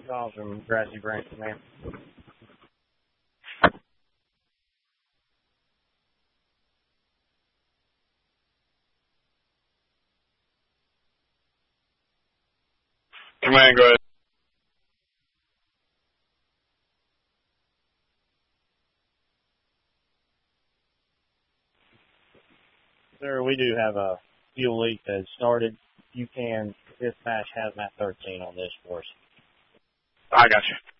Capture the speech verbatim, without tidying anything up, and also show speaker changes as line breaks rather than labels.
Calls from Grassy Branch, man.
Command, go ahead.
Sir, we do have a fuel leak that has started. You can dispatch Hazmat thirteen on this for us.
I got you.